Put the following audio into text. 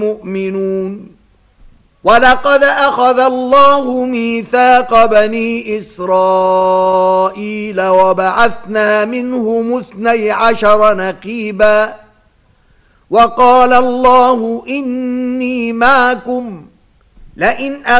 مؤمنون ولقد أخذ الله ميثاق بني إسرائيل وبعثنا منهم 12 نقيبا وقال الله إني معكم لئن